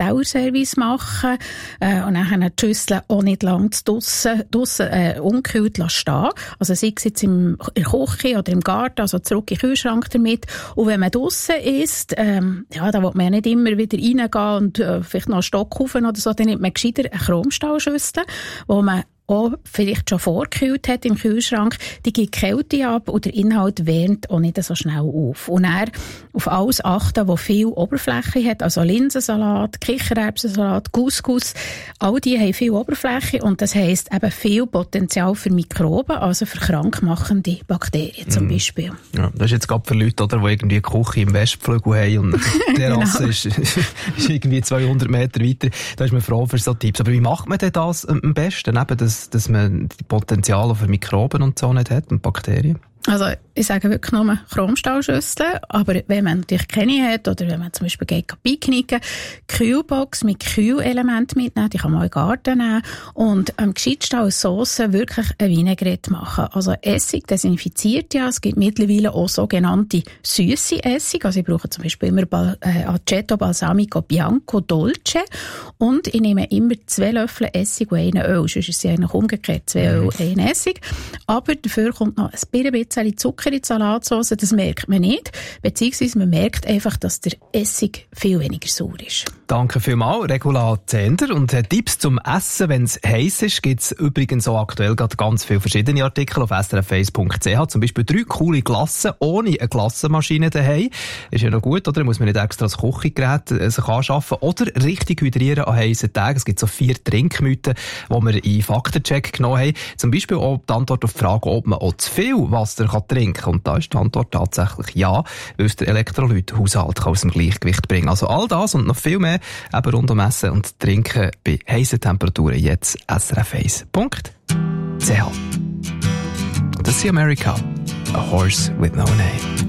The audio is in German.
Tellerservice machen und dann die Schüssel auch nicht lang draussen ungekühlt stehen. Also sei es jetzt in der Küche oder im Garten, also zurück in den Kühlschrank damit. Und wenn man draussen isst, da will man ja nicht immer wieder reingehen und vielleicht noch einen Stock rauf oder so, dann nimmt man gescheiter eine Chromstahlschüssel, wo man auch vielleicht schon vorgekühlt hat im Kühlschrank, die gibt Kälte ab und der Inhalt wärmt auch nicht so schnell auf. Und dann auf alles achten, was viel Oberfläche hat, also Linsensalat, Kichererbsensalat, Couscous, all die haben viel Oberfläche und das heisst eben viel Potenzial für Mikroben, also für krankmachende Bakterien zum Beispiel. Ja, das ist jetzt gerade für Leute, oder, die irgendwie eine Küche im Westflügel haben und die Terrasse ist irgendwie 200 Meter weiter. Da ist man froh für so Tipps. Aber wie macht man denn das am besten? Eben dass man die Potenziale für Mikroben und so nicht hat und Bakterien? Also ich sage wirklich nur Chromstahlschüsseln, aber wenn man natürlich keine hat oder wenn man zum Beispiel geht picknicken, Kühlbox mit Kühlelement mitnehmen, die kann man auch in den Garten nehmen und am gescheitsten als Sauce wirklich ein Vinaigrette machen. Also Essig desinfiziert ja, es gibt mittlerweile auch sogenannte süße Essig, also ich brauche zum Beispiel immer Aceto Balsamico Bianco Dolce und ich nehme immer 2 Löffel Essig und 1 Öl, sonst ist es eigentlich umgekehrt, 2 Öl, 1 Essig, aber dafür kommt noch ein bisschen Zucker in die Salatsauce, das merkt man nicht. Beziehungsweise man merkt einfach, dass der Essig viel weniger sauer ist. Danke vielmals, Regula Zehnder. Und Tipps zum Essen, wenn es heiß ist, gibt es übrigens so aktuell gerade ganz viele verschiedene Artikel auf srf1.ch. Zum Beispiel 3 coole Glassen ohne eine Glassenmaschine daheim. Ist ja noch gut, oder? Da muss man nicht extra das Kochgerät sich anschaffen. Oder richtig hydrieren an heissen Tagen. Es gibt so 4 Trinkmythen, die wir in Faktencheck genommen haben. Zum Beispiel auch die Antwort auf die Frage, ob man auch zu viel Wasser trinken kann. Und da ist die Antwort tatsächlich ja, weil es der Elektrolythaushalt aus dem Gleichgewicht bringen. Also all das und noch viel mehr eben rund um Essen und Trinken bei heissen Temperaturen jetzt srf1.ch. Das ist America. A Horse with No Name.